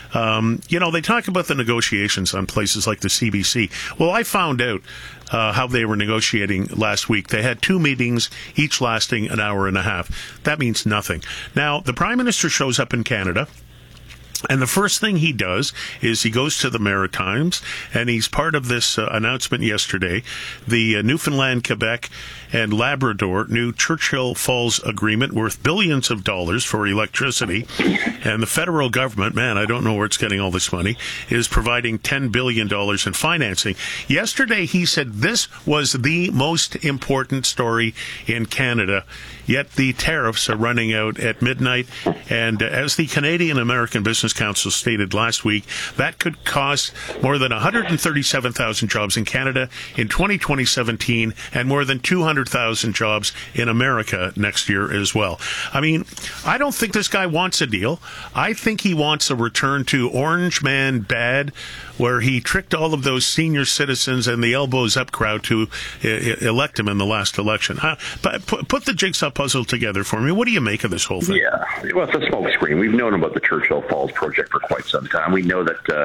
They talk about the negotiations on places like the CBC. Well, I found out how they were negotiating last week. They had 2 meetings, each lasting an hour and a half. That means nothing. Now, the Prime Minister shows up in Canada, and the first thing he does is he goes to the Maritimes, and he's part of this announcement yesterday, the Newfoundland, Quebec, and Labrador new Churchill Falls agreement worth billions of dollars for electricity. And the federal government, man, I don't know where it's getting all this money, is providing $10 billion in financing. Yesterday, he said this was the most important story in Canada, yet the tariffs are running out at midnight. And as the Canadian American Business Council stated last week, that could cost more than 137,000 jobs in Canada in 2017 and more than 200,000 jobs in America next year as well. I mean, I don't think this guy wants a deal. I think he wants a return to Orange Man bad, where he tricked all of those senior citizens and the elbows up crowd to elect him in the last election. But put the jigsaw puzzle together for me. What do you make of this whole thing? Yeah, well, it's a smoke screen. We've known about the Churchill Falls project for quite some time. We know that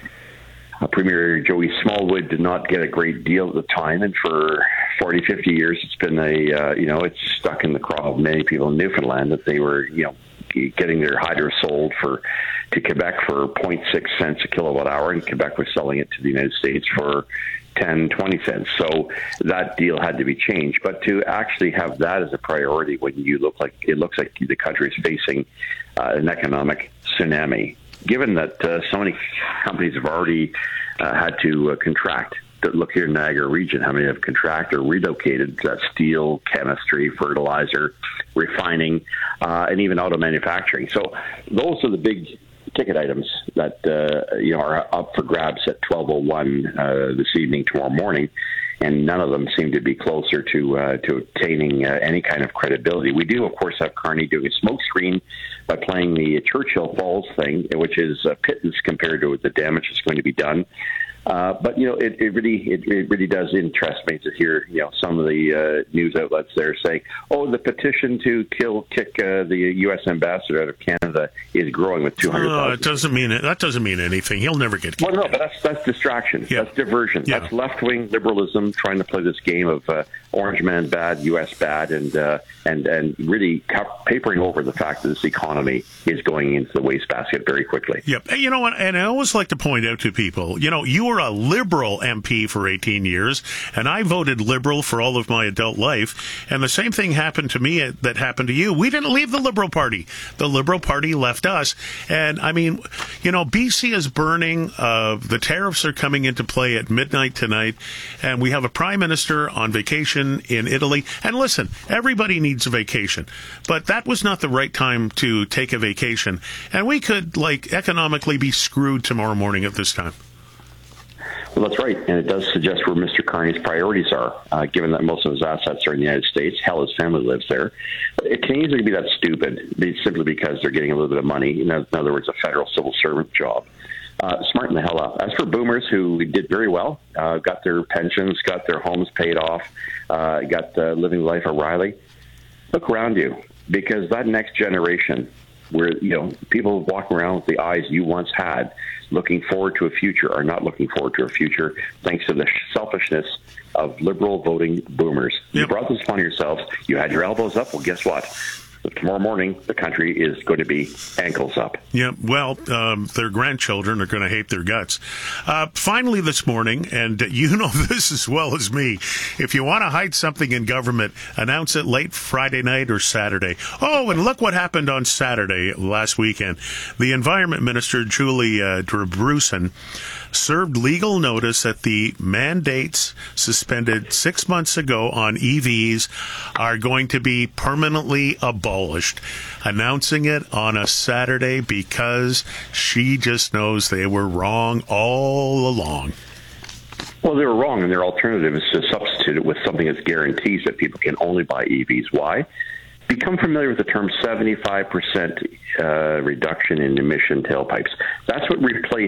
Premier Joey Smallwood did not get a great deal at the time, and for 40, 50 years, it's been it's stuck in the craw of many people in Newfoundland that they were, getting their hydro sold to Quebec for 0.6 cents a kilowatt hour, and Quebec was selling it to the United States for 10, 20 cents. So that deal had to be changed. But to actually have that as a priority when it looks like the country is facing an economic tsunami, given that so many companies have already had to contract. Look here in Niagara region, how many have contracted or relocated steel, chemistry, fertilizer, refining, and even auto manufacturing. So those are the big ticket items that are up for grabs at 12:01 this evening, tomorrow morning. and none of them seem to be closer to obtaining any kind of credibility. We do, of course, have Carney doing a smokescreen by playing the Churchill Falls thing, which is a pittance compared to the damage that's going to be done. But it really does interest me to hear some of the news outlets there saying, "Oh, the petition to kick the U.S. ambassador out of Canada is growing with 200,000." That doesn't mean anything. He'll never get kicked. Well, no, but that's distraction. Yeah. That's diversion. Yeah. That's left-wing liberalism trying to play this game of Orange man bad, U.S. bad, and really papering over the fact that this economy is going into the wastebasket very quickly. Yep. You know what? And I always like to point out to people, you were a Liberal MP for 18 years, and I voted Liberal for all of my adult life, and the same thing happened to me that happened to you. We didn't leave the Liberal Party. The Liberal Party left us, and I mean, BC is burning. The tariffs are coming into play at midnight tonight, and we have a Prime Minister on vacation in Italy. And listen, everybody needs a vacation, but that was not the right time to take a vacation, and we could economically be screwed tomorrow morning at this time. Well, that's right, and it does suggest where Mr. Carney's priorities are, given that most of his assets are in the United States. Hell, his family lives there. Canadians are going to be that stupid simply because they're getting a little bit of money, in other words, a federal civil servant job. Smarten the hell up. As for boomers who did very well, got their pensions, got their homes paid off, got living life O'Reilly, look around you, because that next generation, where people walking around with the eyes you once had, looking forward to a future, are not looking forward to a future thanks to the selfishness of liberal voting boomers. Yep. You brought this upon yourselves. You had your elbows up. Well, guess what? Tomorrow morning, the country is going to be ankles up. Yeah, well, their grandchildren are going to hate their guts. Finally this morning, and you know this as well as me, if you want to hide something in government, announce it late Friday night or Saturday. Oh, and look what happened on Saturday last weekend. The Environment Minister, Julie Debrusin, served legal notice that the mandates suspended 6 months ago on EVs are going to be permanently abolished, announcing it on a Saturday because she just knows they were wrong all along. Well, they were wrong, and their alternative is to substitute it with something that guarantees that people can only buy EVs. Why? Become familiar with the term 75% reduction in emission tailpipes. That's what replaced